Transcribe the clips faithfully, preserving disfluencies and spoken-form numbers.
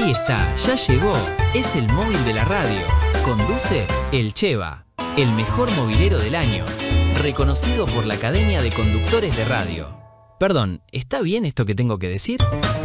Ahí está, ya llegó. Es el móvil de la radio. Conduce El Cheva, el mejor movilero del año. Reconocido por la Academia de Conductores de Radio. Perdón, ¿está bien esto que tengo que decir?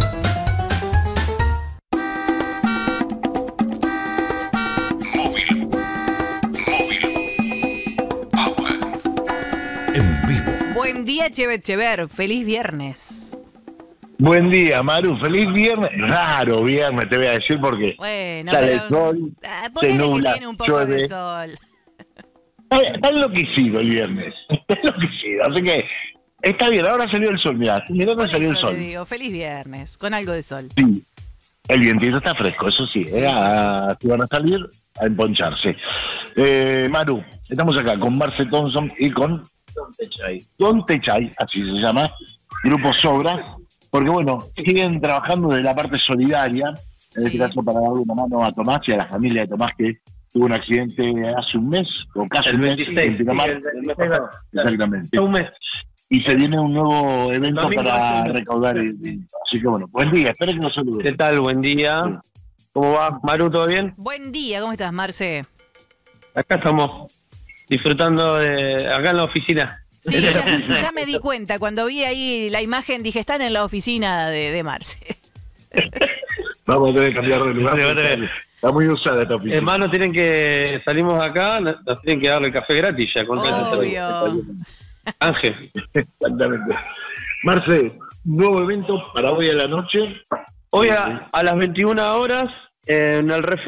Móvil. Móvil. Power. En vivo. Buen día, Cheve Chever. Feliz viernes. Buen día, Maru. Feliz viernes. Raro viernes, te voy a decir, porque Bueno, sale el pero sol, ah, se ponele que nubla, tiene un poco llueve. de sol. Está, está enloquecido el viernes. Está enloquecido. Así que está bien. Ahora salió el sol. Mirá, mirá Por que salió el eso sol. le digo, feliz viernes, con algo de sol. Sí. El vientito está fresco, eso sí. Sí, eh, sí, a- Si van a salir, a emponcharse. Eh, Maru, estamos acá con Marce Thompson y con Don Techay. Don Techay, así se llama. Grupo Sobra. Porque bueno, siguen trabajando de la parte solidaria, en este Sí. caso para darle una mano a Tomás y a la familia de Tomás, que tuvo un accidente hace un mes, o casi El un mes, veintiséis, en Pinamar. sí, el veintiséis, claro. Exactamente. Un mes. Y se viene un nuevo evento Domingo para hace un mes. recaudar. el- el- Así que bueno, buen día, espero que nos ¿Qué saluden. tal? Buen día. Sí. ¿Cómo va? Maru, ¿todo bien? Buen día, ¿cómo estás, Marce? Acá estamos disfrutando de... acá en la oficina. Sí, ya, ya me di cuenta. Cuando vi ahí la imagen, dije, están en la oficina de, de Marce. Vamos a tener que cambiar de lugar. Sí, va a tener. porque Está muy usada esta oficina. Hermano, tienen que... salimos acá, nos nos tienen que darle café gratis ya. Con Obvio. Ángel. Exactamente. Marce, nuevo evento para hoy a la noche. Hoy a, a las veintiuna horas en el refugio.